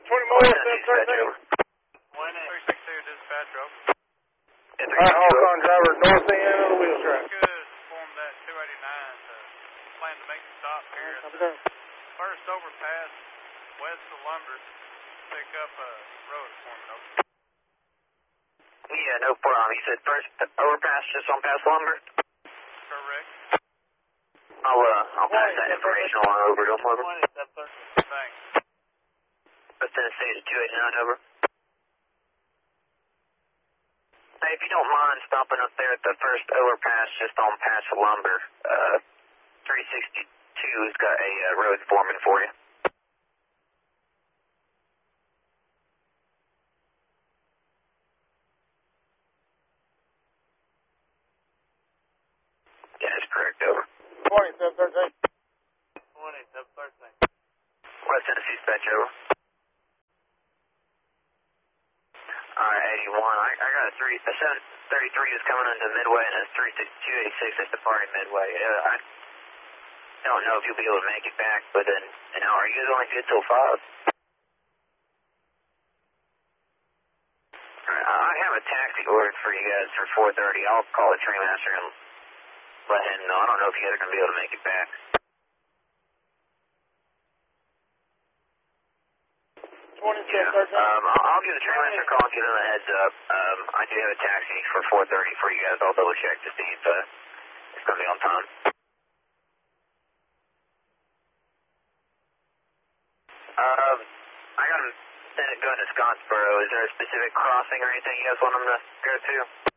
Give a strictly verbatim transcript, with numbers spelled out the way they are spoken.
twenty more, seven thirteen. three six two, dispatch, over. Alright, Hawthorne driver, north end of the wheel track. Good, form that two eighty-nine to plan to make a stop here at the first overpass west of Lumber. Pick up a road foreman, over. Yeah, no problem. You said first overpass just on past Lumber? Correct. I'll, uh, I'll pass that information along over to him, over. Thanks. West Tennessee is two eighty-nine, over. Hey, if you don't mind stopping up there at the first overpass just on past Lumber, uh, three sixty-two's got a uh, road foreman for you. Yeah, that's correct, over. twenty, seven thirteen. twenty, seven thirteen. West Tennessee dispatch, over. Alright, eighty-one. I, I got a three, a seven thirty-three is coming into Midway, and a three sixty-two eighty-six that's departing Midway. Uh, I don't know if you'll be able to make it back within an hour. You guys only good till five? Alright, I have a taxi ordered for you guys for four thirty. I'll call the train master and let him know. I don't know if you guys are going to be able to make it back. twenty-seven, Yeah, um, I'll, I'll give the train master a call and give him a heads up. Um, I do have a taxi for four thirty for you guys. I'll double check to see if uh, it's going to be on time. Um, I got him sent it going to Scottsboro. Is there a specific crossing or anything you guys want him to go to?